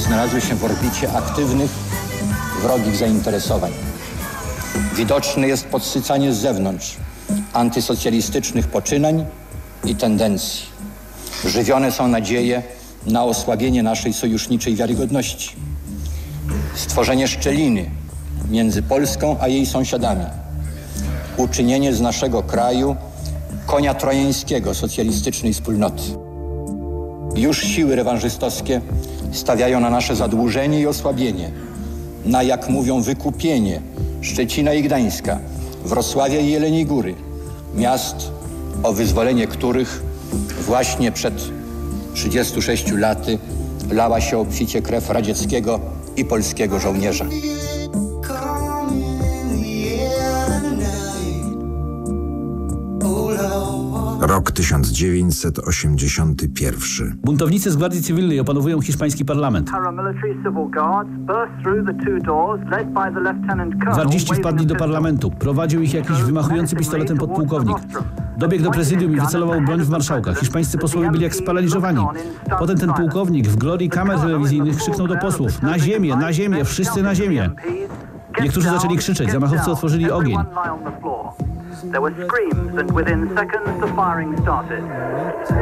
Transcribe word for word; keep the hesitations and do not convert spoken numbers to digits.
znalazły się w orbicie aktywnych, wrogich zainteresowań. Widoczne jest podsycanie z zewnątrz antysocjalistycznych poczynań i tendencji. Żywione są nadzieje na osłabienie naszej sojuszniczej wiarygodności. Stworzenie szczeliny między Polską a jej sąsiadami. Uczynienie z naszego kraju konia trojańskiego socjalistycznej wspólnoty. Już siły rewanżystowskie stawiają na nasze zadłużenie i osłabienie, na, jak mówią, wykupienie Szczecina i Gdańska, Wrocławia i Jeleniej Góry, miast, o wyzwolenie których właśnie przed trzydziestu sześciu laty lała się obficie krew radzieckiego i polskiego żołnierza. Rok tysiąc dziewięćset osiemdziesiąty pierwszy. Buntownicy z Gwardii Cywilnej opanowują hiszpański parlament. Gwardziści wpadli do parlamentu. Prowadził ich jakiś wymachujący pistoletem podpułkownik. Dobiegł do prezydium i wycelował broń w marszałka. Hiszpańscy posłowie byli jak sparaliżowani. Potem ten pułkownik w glorii kamer telewizyjnych krzyknął do posłów: na ziemię, na ziemię, wszyscy na ziemię. Niektórzy zaczęli krzyczeć, zamachowcy otworzyli ogień. There were screams and within seconds the firing started.